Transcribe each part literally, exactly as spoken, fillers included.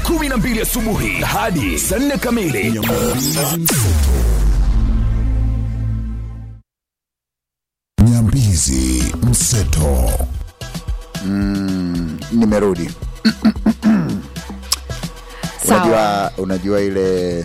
kumi na mbili asubuhi hadi saa nne kamili. Nyambizi Mseto. Mm, nimerudi. Unajua unajua ile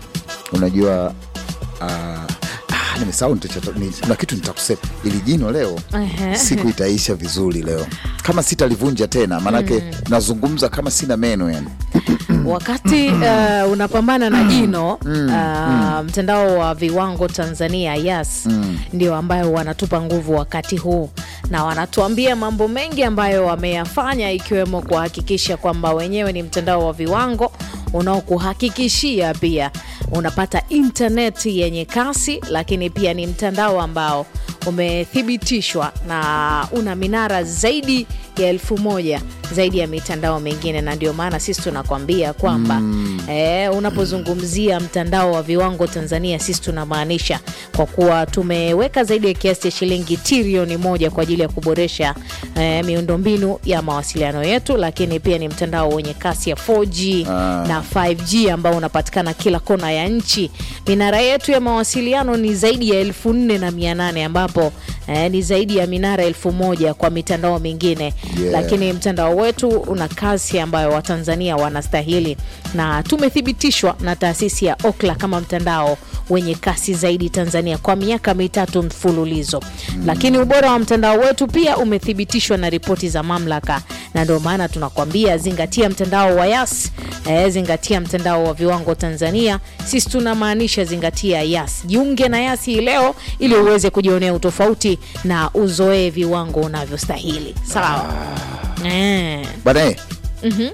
unajua uh, ah nimesahau kuna kitu nitakusema. Ili jino leo uh-huh. siku itaisha vizuri leo. Kama sitalivunja tena manake mm. nazungumza kama sina meno yani. Wakati uh, unapambana na jino mm, uh, mm. mtandao wa viwango Tanzania Yas mm. ndio ambayo wanatupa nguvu wakati huu na wanatuambia mambo mengi ambayo wameyafanya ikiwemo kuhakikisha kwamba wenyewe ni mtandao wa viwango unaokuhakikishia pia unapata internet yenye kasi, lakini pia ni mtandao ambao umethibitishwa na una minara zaidi ya elfu moja zaidi ya mitandao mingine, na ndio maana sisi tunakwambia kwamba mm. eh, unapozungumzia mtandao wa viwango Tanzania sisi tunamaanisha, kwa kuwa tumeweka zaidi ya kiasi cha shilingi trilioni moja kwa ajili ya kuboresha eh, miundombinu ya mawasiliano yetu, lakini pia ni mtandao wenye kasi ya four G ah. na five G ambao unapatikana kila kona ya nchi. Minara yetu ya mawasiliano ni zaidi ya elfu nne na mia nane ambapo eh, ni zaidi ya minara elfu moja kwa mitandao mingine. Yeah. Lakini mtandao wetu una kasi ambayo Watanzania wanastahili, na tumethibitishwa na taasisi ya Ookla kama mtandao wenye kasi zaidi Tanzania kwa miaka mitatu mfululizo. Mm. Lakini ubora wa mtandao wetu pia umethibitishwa na ripoti za mamlaka, na ndio maana tunakwambia zingatia mtandao wa Yas, eh, zingatia mtandao wa viwango Tanzania. Sisi tunamaanisha zingatia Yas. Jiunge na Yas leo ili uweze kujionea utofauti na uzoee viwango unavyostahili. Sawa. Ah. Eh. Bana. Mhm.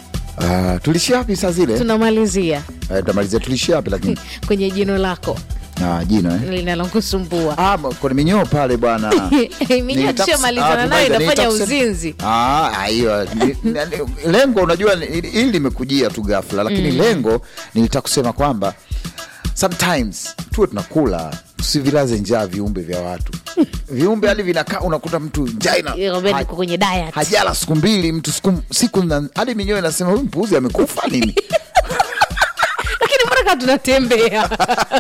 Ah, tulishia wapi saa zile? Tunamalizia. Eh, tunamalizia tulishia wapi lakini? Kwenye jino lako. Ah, jino eh. Linalokusumbua. Ah, kwa minyoo pale bwana. Minyoo tushamalizana nayo inafanya uzinzi. Ah, hiyo. Lengo unajua hili limekujia tu ghafla, lakini mm. lengo nilitaka kusema kwamba sometimes tuwe tunakula usivilaze njaa viumbe vya watu. Viumbe hadi vinakaa unakuta mtu njaa ha, kwenye diet. Hajala siku mbili mtu siku siku hadi minyoo inasema huyu mpuuzi amekufa nini? Lakini mbona kama tunatembea?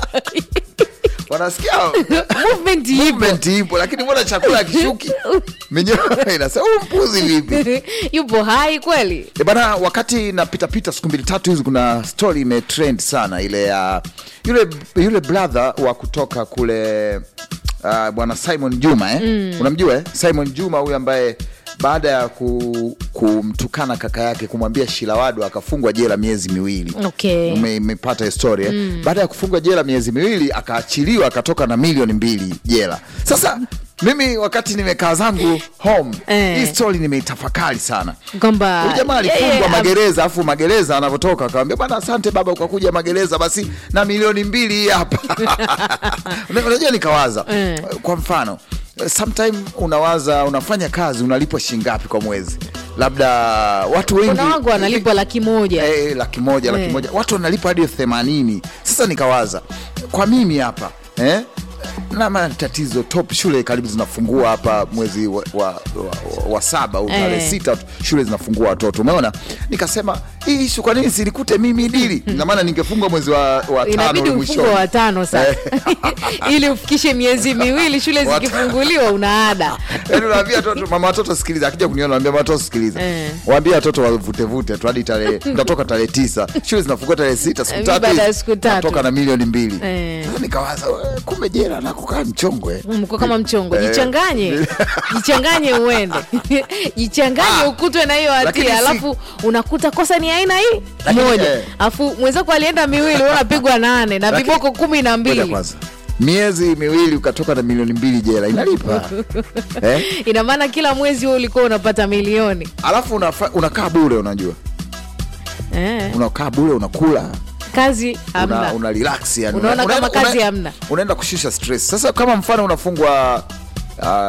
Wanasikia movement ipo. Movement ipo lakini mbona chakula kishuki? Minyoo inasema huyu mpuuzi vipi? Yupo hai kweli? E bana, wakati napita pita siku mbili tatu hizi kuna story imetrend sana ile ya uh, yule yule brother wa kutoka kule uh, bwana Simon Juma eh. Mm. Unamjua eh? Simon Juma huyu ambaye baada ya ku, kumtukana kaka yake kumwambia Shilawadu akafungwa jela miezi miwili. Okay. Umepata historia. Mm. Baada ya kufungwa jela miezi miwili akaachiliwa akatoka na milioni mbili jela. Sasa mimi wakati nimekaa zangu home eh. hii story nimeitafakari sana. Kwamba huyu jamaa alifungwa yeah, yeah, magereza afu magereza anapotoka akamwambia bwana asante baba kwa kuja magereza basi na milioni mbili hapa. Unajua nikawaza eh. kwa mfano sometime unawaza unafanya kazi unalipwa shilingi ngapi kwa mwezi? Labda watu wengi kuna wangu wanalipwa laki moja. Eh laki moja, laki moja. Watu wanalipwa hadi themanini. Sasa nikawaza kwa mimi hapa eh na matatizo top shule karibu zinafungua hapa mwezi wa, wa, wa, wa saba au tarehe sita shule zinafungua watoto. Umeona? Nikasema hii issue kwa nini silikute mimi dili? Na maana ningefungwa mwezi wa, wa tano ile mwisho. Inabidi wa tano sasa. Ili ufikishe miezi miwili shule zikifunguliwa una ada. Yaani unaambia watoto mama watoto sikiliza, akija kuniona naambia watoto sikiliza. Eh. Waambie watoto wavute vute tu hadi tarehe tutatoka tarehe tisa. Shule zinafungua tarehe sita siku tatu. Baada ya siku tatu. Kutoka na milioni mbili. Eh. Sasa nikawaza kumbe jela na kukaa mchongwe. Mko kama mchongo. Jichanganye. Jichanganye uende. Jichanganye ah, ukutwe na hiyo hatia alafu si... unakuta kosa ni aina hii moja. Eh. Alafu mwenzako alienda miwili unapigwa nane na viboko kumi na mbili. Miezi miwili ukatoka na milioni mbili jela inalipa. Eh? Ina maana kila mwezi wewe ulikuwa unapata milioni. Alafu unakaa bure unajua. Eh. Unakaa bure unakula. Kazi hamna. Una, una relax yani. Unaona una, kama kazi hamna. Unaenda kushusha stress. Sasa kama mfano unafungwa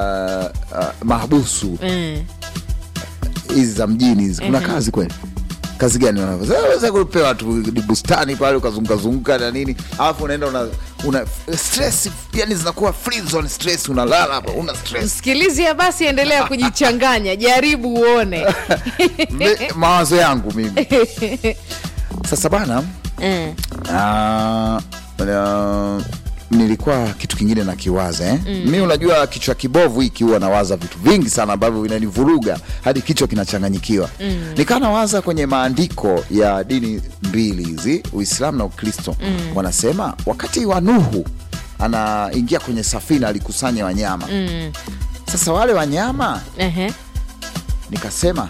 uh, uh, mahabusu. Mm. Hizi za mjini hizi kuna kazi kweli? kazi gani wanafanya? Unaweza kupewa tu bustani pale ukazunguka zunguka na nini, alafu unaenda una, una stress, yani zinakuwa free zone stress, unalala hapa una stress. Sikilizia basi, endelea kujichanganya, jaribu uone. Mawazo yangu mimi. Sasa bana, mm. uh, uh, nilikuwa kitu kingine na kiwaza eh. Mm. Mimi unajua kichwa kibovu hiki huwa nawaza vitu vingi sana ambavyo vinanivuruga hadi kichwa kinachanganyikiwa. Mm. Nikana waza kwenye maandiko ya dini mbili hizi, Uislamu na Ukristo. Mm. Wanasema wakati wa Nuhu anaingia kwenye safina alikusanya wanyama. Mm. Sasa wale wanyama, uh-huh. nikasema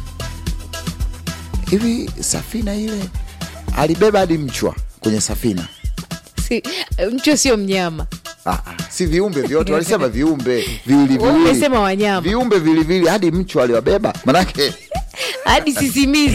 hivi safina ile alibeba hadi mchwa kwenye safina? Si, mchwa sio mnyama. Ah, ah, si viumbe vyote walisema viumbe viwili viwili. Walisema wanyama. Viumbe viwili viwili hadi mchwa aliwabeba. Manake hadi sisimizi